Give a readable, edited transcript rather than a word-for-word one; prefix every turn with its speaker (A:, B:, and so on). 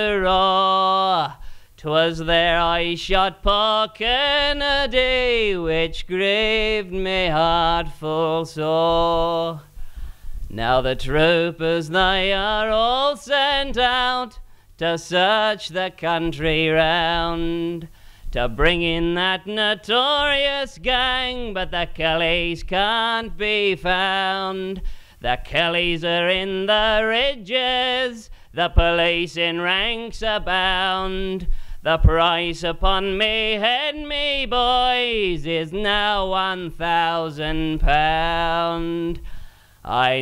A: roar. 'Twas there I shot poor Kennedy, which grieved me heart full sore. Now the troopers they are all sent out to search the country round, to bring in that notorious gang, but the Kellys can't be found. The Kellys are in the ridges, the police in ranks abound. The price upon me head, me boys, is now £1,000. I